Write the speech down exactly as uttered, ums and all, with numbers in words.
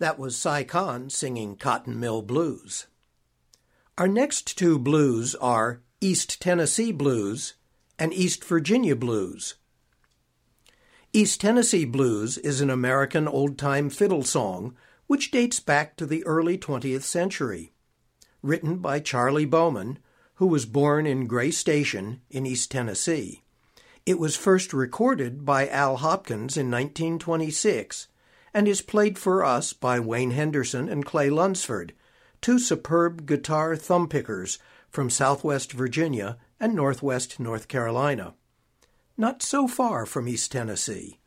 That was Cy Kahn singing Cotton Mill Blues. Our next two blues are East Tennessee Blues and East Virginia Blues. East Tennessee Blues is an American old-time fiddle song which dates back to the early twentieth century. Written by Charlie Bowman, who was born in Gray Station in East Tennessee. It was first recorded by Al Hopkins in nineteen twenty-six and is played for us by Wayne Henderson and Clay Lunsford, two superb guitar thumb-pickers from Southwest Virginia and Northwest North Carolina. Not so far from East Tennessee.